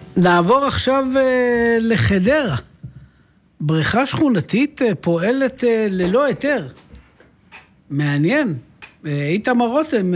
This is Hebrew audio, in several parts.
נעבור עכשיו לחדרה. בריכה שכונתית פועלת ללא היתר. מעניין. איתמר רותם,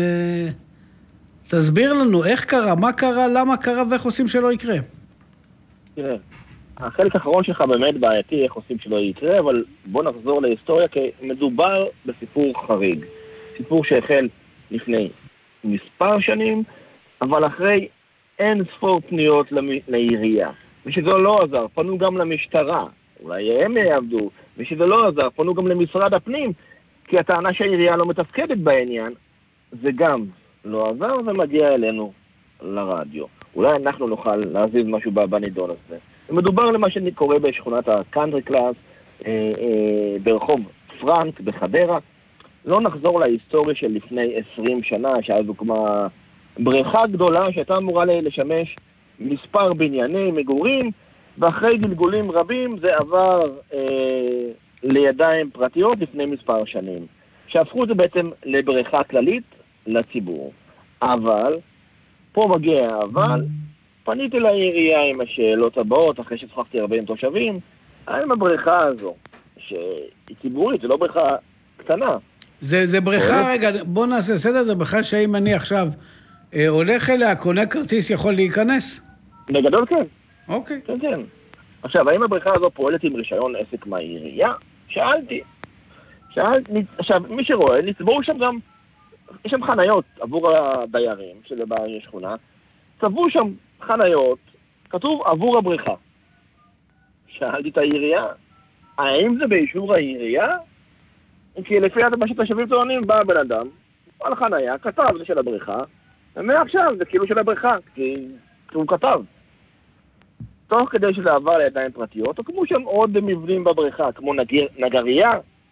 תסביר לנו איך קרה, מה קרה, למה קרה ואיך עושים שלא יקרה. תראה, החלק האחרון שלך באמת בעייתי, איך עושים שלא יקרה, אבל בוא נחזור להיסטוריה, כי מדובר בסיפור חריג. סיפור שהחל לפני מספר שנים, אבל אחרי אין ספור פניות לעירייה. ושזה לא עזר, פנו גם למשטרה, אולי הם יעבדו, ושזה לא עזר, פנו גם למשרד הפנים, כי הטענה שהעירייה לא מתפקדת בעניין, זה גם לא עזר ומגיע אלינו לרדיו. אולי אנחנו נוכל להזיז משהו בנידון הזה. מדובר למה שקורה בשכונת הקאנטרי קלאס, ברחוב פרנק בחדרה. לא נחזור להיסטוריה של לפני 20 שנה, שאז הוקמה בריכה גדולה שהייתה אמורה לשמש מספר בנייני מגורים, ואחרי גלגולים רבים זה עבר לידיים פרטיות לפני מספר שנים, שהפכו את זה בעצם לבריכה כללית לציבור. אבל, פה מגיע אבל, פניתי לעירייה עם השאלות הבאות, אחרי ששוחחתי הרבה עם תושבים, האם הבריכה הזו, שהיא ציבורית, זה לא בריכה קטנה. זה בריכה, רגע, בוא נעשה סדר, זה בריכה שאם אני עכשיו הולך אליה, קונה כרטיס יכול להיכנס? בגדול כן. אוקיי. כן, כן. עכשיו, האם הבריכה הזו פועלת עם רישיון עסק מהעירייה? שאלתי. עכשיו, מי שרואה, נצברו שם גם, יש שם חניות עבור הדיירים של השכונה, צברו שם חניות, כתוב עבור הבריכה. שאלתי את העירייה, האם זה באישור העירייה? כי לפי מה שתושבים טוענים, בא בן אדם, על חניה, כתב, זה של הבריכה, ומעכשיו זה כאילו של הבריכה, כי הוא כתב. תוך כדי שזה עבר לידיים פרטיות, או כמו שם עוד מבנים בבריכה, כמו נגריה.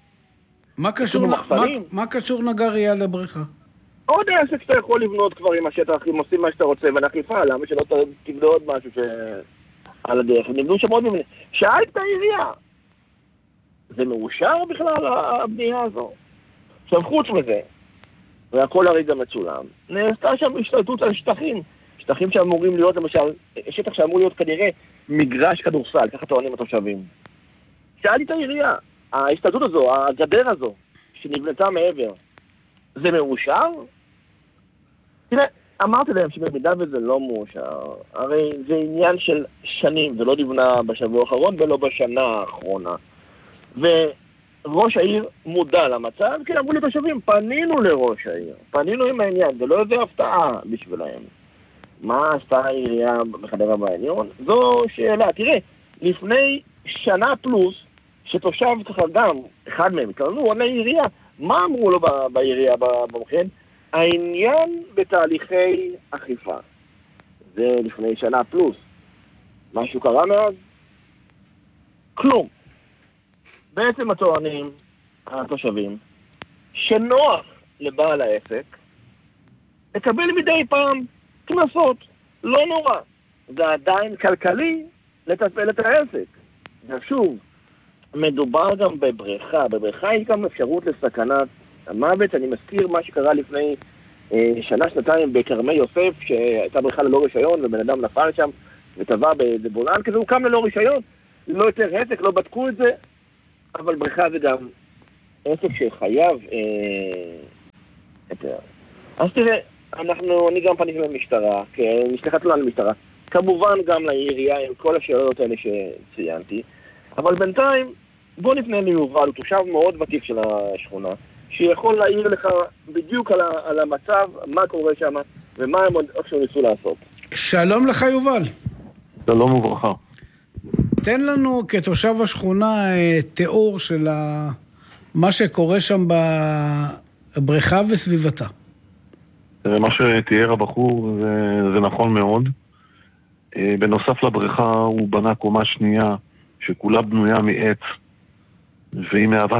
מה קשור נגריה לבריכה? עוד עסק שאתה יכול לבנות כבר עם השטח, אם עושים מה שאתה רוצה, ונחיפה, למה שלא תבנה עוד משהו על הדרך, נבנו שם עוד מבנים. שאלת את העירייה, זה מאושר בכלל הבנייה הזו? עכשיו חוץ מזה, והכל הרגע מצולם, נעשתה שם השתלטות על שטחים שאמורים להיות, למשל, שטח שאמור להיות כנראה מגרש כדורסל, ככה טוענים התושבים. שאלתי את העירייה, ההשתלטות הזו, הגדר הזו, שנבנתה מעבר, זה מאושר? תראה, אמרתי להם שבמידה וזה לא מאושר, הרי זה עניין של שנים, זה לא נבנה בשבוע האחרון ולא בשנה האחרונה. וראש העיר מודע למצב, כי אמרו לתושבים, פנינו לראש העיר, פנינו עם העניין, זה לא איזה הפתעה בשבילהם. מה עשתה העירייה בחדרה בעליון? זו שאלה. תראה, לפני שנה פלוס, שתושב ככה גם, אחד מהם, קראנו עונה עירייה, מה אמרו לו בעירייה במכן? העניין בתהליכי אכיפה. זה לפני שנה פלוס. משהו קרה מאז? כלום. בעצם הטוענים, התושבים, שנוח לבעל העסק, לקבל מדי פעם כנסות, לא נורא. זה עדיין כלכלי לתפעל את העסק. ושוב, מדובר גם בבריכה. בבריכה יש גם אפשרות לסכנת המוות. אני מזכיר מה שקרה לפני שנה-שנתיים בקרמי יוסף, שהייתה בריכה ללא רישיון, ובן אדם נפל שם וטבע בבולען, כזה הוא קם ללא רישיון, לא יותר עסק, לא בדקו את זה, אבל בריכה זה גם עסק שחייב אז תראה, אני גם פניתי למשטרה, נשלחת לנו למשטרה, כמובן גם לעירייה עם כל השאלות האלה שציינתי, אבל בינתיים בוא נפנה ליובל, הוא תושב מאוד ותיק של השכונה, שיכול להעיר לך בדיוק על המצב, מה קורה שם, ומה הם עוד עכשיו ניסו לעשות. שלום לך יובל. שלום וברכה. תן לנו כתושב השכונה תיאור של מה שקורה שם בבריכה וסביבתה. מה שתיאר הבחור זה נכון מאוד. בנוסף לבריכה הוא בנה קומה שנייה שכולה בנויה מעץ, והיא מהווה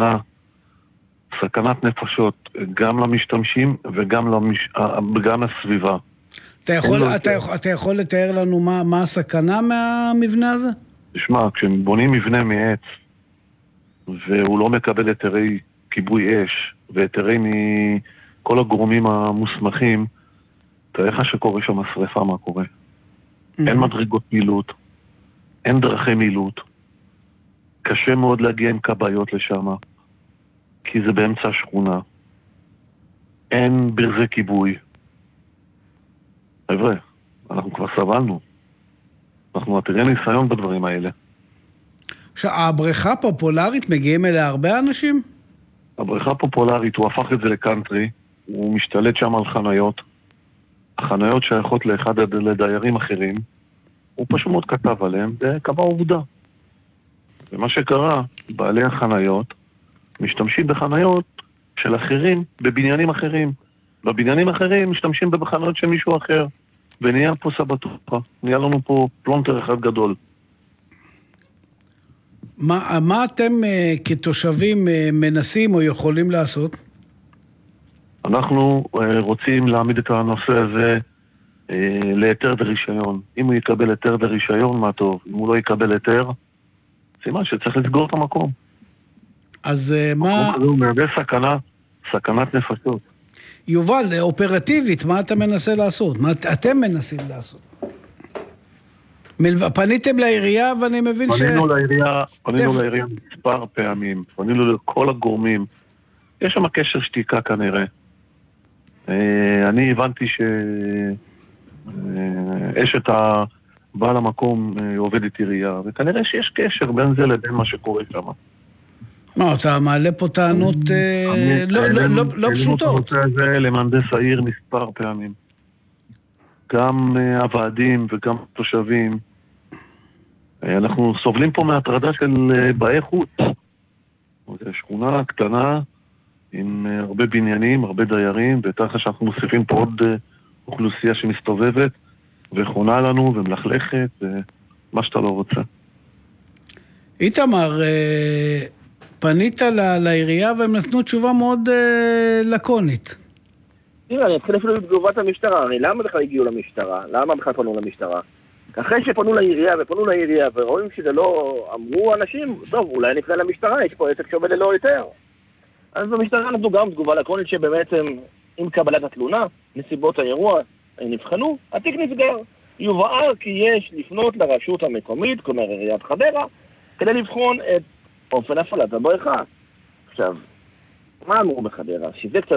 סכנת נפשות גם למשתמשים וגם לסביבה. אתה יכול לתאר לנו מה הסכנה מהמבנה הזה? תשמע, כשבונים מבנה מעץ והוא לא מקבל היתרי כיבוי אש והיתרי מכל הגורמים המוסמכים, תראה לך שקורה שם השריפה, מה קורה. אין מדרגות מילוט, אין דרכי מילוט. קשה מאוד להגיע עם כבאיות לשם, כי זה באמצע השכונה. אין ברזי כיבוי. חבר'ה, אנחנו כבר סבלנו. אנחנו עתירי ניסיון בדברים האלה. עכשיו, הבריכה פופולרית, מגיעים אליה הרבה אנשים? הבריכה פופולרית, הוא הפך את זה לקאנטרי, הוא משתלט שם על חניות. החניות שייכות לאחד לדיירים אחרים, הוא פשוט מאוד כתב עליהם, זה קבע עובדה. ומה שקרה, בעלי החניות משתמשים בחניות של אחרים בבניינים אחרים. בבניינים אחרים משתמשים בחניות של מישהו אחר. ונהיה פה סבתוכה, נהיה לנו פה פלונטר אחד גדול. מה אתם כתושבים מנסים או יכולים לעשות? אנחנו רוצים להעמיד את הנושא הזה להיתר ורישיון. אם הוא יקבל היתר ורישיון, מה טוב. אם הוא לא יקבל היתר, סימן שצריך לסגור את המקום. אז מה... הוא מהווה סכנת נפשות. יובל, אופרטיבית, מה אתה מנסה לעשות? מה אתם מנסים לעשות? פניתם לעירייה, ואני מבין פנינו לעירייה מספר פעמים, פנינו לכל הגורמים. יש שם קשר שתיקה כנראה. אני הבנתי שאשת הבעל המקום עובדת עירייה, וכנראה שיש קשר בין זה לבין מה שקורה שם. מה, אתה מעלה פה טענות לא פשוטות. אני רוצה למהנדס העיר מספר פעמים. גם הוועדים וגם תושבים. אנחנו סובלים פה מהטרדה של באי חוץ. זו שכונה קטנה עם הרבה בניינים, הרבה דיירים, וככה שאנחנו מוסיפים פה עוד אוכלוסייה שמסתובבת וחונה לנו ומלכלכת, מה שאתה לא רוצה. איתמר, פנית לעירייה והם נתנו תשובה מאוד לקונית. תראה, אני אתחיל אפילו בתגובת המשטרה. הרי למה בכלל הגיעו למשטרה? למה בכלל פנו למשטרה? אחרי שפנו לעירייה ורואים שזה לא אמרו אנשים, טוב, אולי נפנה למשטרה, יש פה עסק שעובד ללא היתר. אז במשטרה נתנו גם תגובה לקונית שבעצם עם קבלת התלונה, נסיבות האירוע נבחנו, התיק נסגר. יובהר כי יש לפנות לרשות המקומית, כלומר עיריית חדרה, כדי לבחון את אופן הפעלת הבריכה. עכשיו, מה אמרו בחדרה? שזה קצת...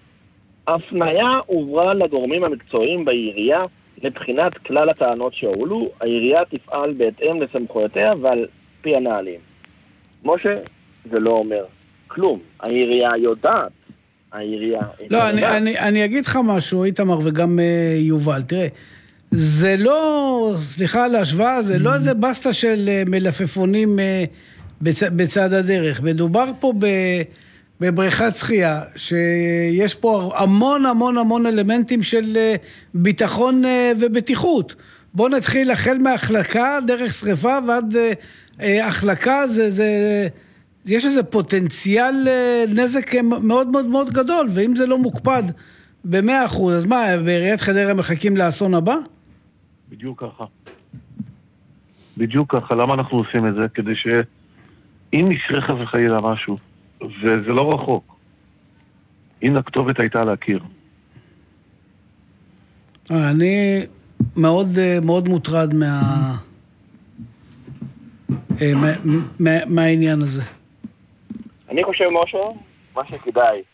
הפניה עוברה לגורמים המקצועיים בעירייה לבחינת כלל הטענות שהועלו. העירייה תפעל בהתאם לסמכויותיה ועל פי הנהלים. משה, זה לא אומר כלום. העירייה יודעת. לא, אני אגיד לך משהו, איתמר וגם יובל. תראה, זה לא, סליחה על ההשוואה, זה לא איזה בסטה של מלפפונים בצד הדרך. מדובר פה בבריכת שחייה, שיש פה המון אלמנטים של ביטחון ובטיחות. בואו נתחיל החל מהחלקה, דרך שריפה ועד החלקה, יש איזה פוטנציאל נזק מאוד מאוד מאוד גדול, ואם זה לא מוקפד ב100%, אז מה, בעיריית חדרה מחכים לאסון הבא? בדיוק ככה. למה אנחנו עושים את זה? כדי שאם יקרה חס וחלילה משהו, וזה לא רחוק, הנה הכתובת הייתה להכיר. אני מאוד מוטרד מהעניין הזה. אני חושב, משה, מה שכדאי